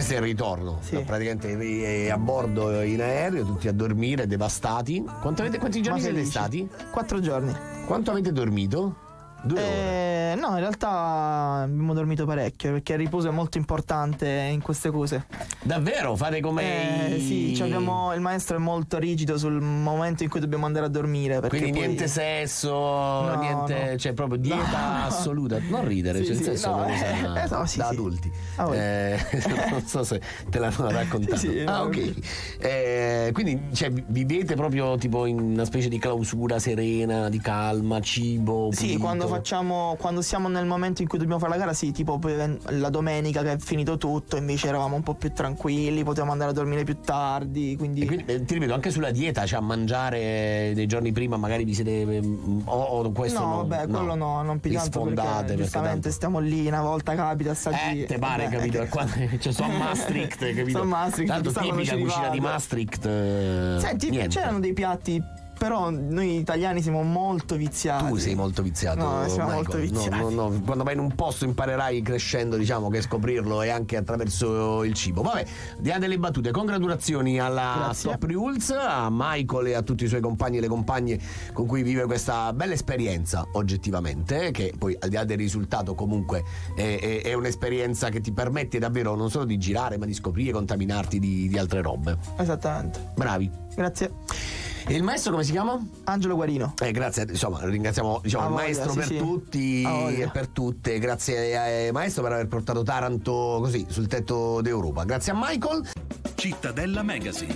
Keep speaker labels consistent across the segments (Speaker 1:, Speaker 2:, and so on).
Speaker 1: questo è il ritorno.
Speaker 2: Sì.
Speaker 1: Praticamente a bordo in aereo, tutti a dormire, devastati. Quanti giorni siete stati?
Speaker 2: 4 giorni.
Speaker 1: Quanto avete dormito? 2 ore.
Speaker 2: No, in realtà abbiamo dormito parecchio, perché il riposo è molto importante in queste cose.
Speaker 1: Davvero? Fate come
Speaker 2: Sì, il maestro è molto rigido sul momento in cui dobbiamo andare a dormire.
Speaker 1: Quindi
Speaker 2: poi...
Speaker 1: niente sesso, niente,
Speaker 2: no.
Speaker 1: cioè proprio dieta assoluta. Non ridere,
Speaker 2: Sì,
Speaker 1: cioè il
Speaker 2: sì,
Speaker 1: sesso
Speaker 2: no,
Speaker 1: è una cosa
Speaker 2: sì,
Speaker 1: da
Speaker 2: sì.
Speaker 1: adulti.
Speaker 2: Ah,
Speaker 1: Non so se te l'hanno raccontato.
Speaker 2: Sì, no,
Speaker 1: ok. Quindi vivete proprio tipo in una specie di clausura serena, di calma, cibo
Speaker 2: Sì,
Speaker 1: pulito.
Speaker 2: quando siamo nel momento in cui dobbiamo fare la gara, sì, tipo la domenica che è finito tutto, invece eravamo un po' più tranquilli, potevamo andare a dormire più tardi, quindi
Speaker 1: ti ripeto, anche sulla dieta, cioè a mangiare dei giorni prima magari vi siete o questo
Speaker 2: no, quello no, non più tanto, perché giustamente stiamo lì, una volta capita assaggi.
Speaker 1: Te pare, capito? Cioè, sono Maastricht, capito? Tanto tipica cucina di Maastricht.
Speaker 2: Senti, c'erano dei piatti, però noi italiani siamo molto viziati.
Speaker 1: Tu sei molto viziato.
Speaker 2: No, siamo molto viziati.
Speaker 1: No. Quando vai in un posto imparerai crescendo, diciamo, che scoprirlo è anche attraverso il cibo. Vabbè, di là delle battute, congratulazioni alla Top Rules, a Michael e a tutti i suoi compagni e le compagne con cui vive questa bella esperienza, oggettivamente, che poi al di là del risultato comunque è un'esperienza che ti permette davvero non solo di girare, ma di scoprire e contaminarti di altre robe.
Speaker 2: Esattamente.
Speaker 1: Bravi.
Speaker 2: Grazie.
Speaker 1: E il maestro come si chiama?
Speaker 2: Angelo Guarino.
Speaker 1: Grazie, insomma, ringraziamo il maestro per tutti e per tutte. Grazie maestro per aver portato Taranto così sul tetto d'Europa. Grazie a Michael.
Speaker 3: Cittadella Magazine.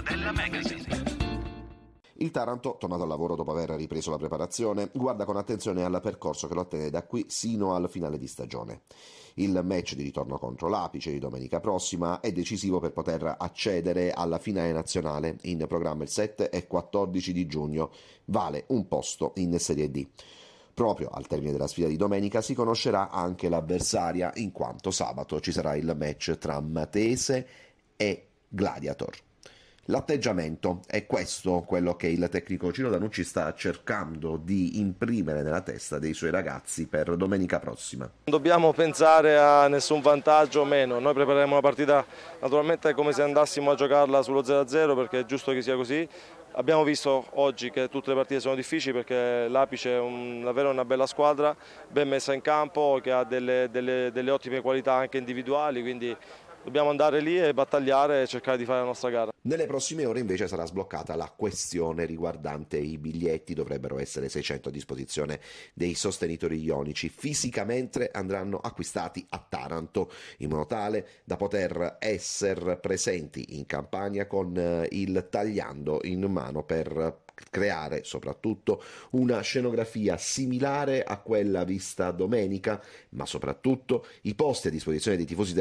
Speaker 4: Il Taranto, tornato al lavoro dopo aver ripreso la preparazione, guarda con attenzione al percorso che lo attende da qui sino al finale di stagione. Il match di ritorno contro l'Apice di domenica prossima è decisivo per poter accedere alla finale nazionale, in programma il 7 e 14 di giugno. Vale un posto in Serie D. Proprio al termine della sfida di domenica si conoscerà anche l'avversaria, in quanto sabato ci sarà il match tra Matese e Gladiator. L'atteggiamento è questo quello che il tecnico Ciro Danucci sta cercando di imprimere nella testa dei suoi ragazzi per domenica prossima.
Speaker 5: Non dobbiamo pensare a nessun vantaggio o meno, noi prepareremo una partita naturalmente come se andassimo a giocarla sullo 0-0, perché è giusto che sia così. Abbiamo visto oggi che tutte le partite sono difficili, perché l'Apice è davvero una bella squadra, ben messa in campo, che ha delle ottime qualità anche individuali, quindi dobbiamo andare lì e battagliare e cercare di fare la nostra gara.
Speaker 4: Nelle prossime ore invece sarà sbloccata la questione riguardante i biglietti. Dovrebbero essere 600 a disposizione dei sostenitori ionici. Fisicamente andranno acquistati a Taranto, in modo tale da poter essere presenti in Campania con il tagliando in mano per creare soprattutto una scenografia similare a quella vista domenica, ma soprattutto i posti a disposizione dei tifosi